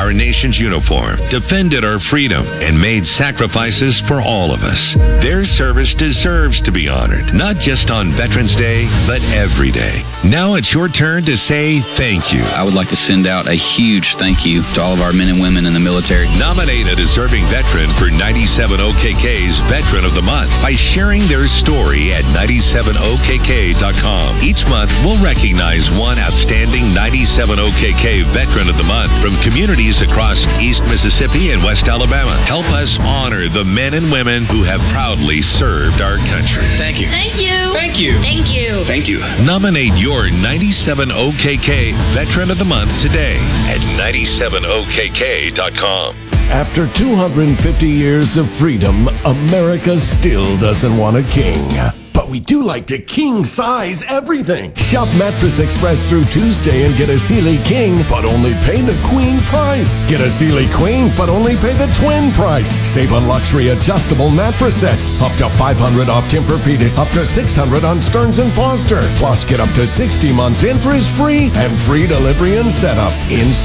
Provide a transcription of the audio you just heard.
our nation's uniform, defended our freedom, and made sacrifices for all of us. Their service deserves to be honored, not just on Veterans Day, but every day. Now it's your turn to say thank you. I would like to send out a huge thank you to all of our men and women in the military. Nominate a deserving veteran for 97 OKK's Veteran of the Month by sharing their story at 97okk.com. Each month, we'll recognize one outstanding 97 OKK Veteran of the Month from communities across East Mississippi and West Alabama. Help us honor the men and women who have proudly served our country. Thank you. Thank you. Thank you. Thank you. Thank you. Nominate your 97 OKK Veteran of the Month today at 97okk.com. After 250 years of freedom, America still doesn't want a king. But we do like to king-size everything. Shop Mattress Express through Tuesday and get a Sealy King, but only pay the queen price. Get a Sealy Queen, but only pay the twin price. Save on luxury adjustable mattress sets. Up to $500 off Tempur-Pedic, up to $600 on Stearns & Foster. Plus, get up to 60 months interest-free and free delivery and setup. In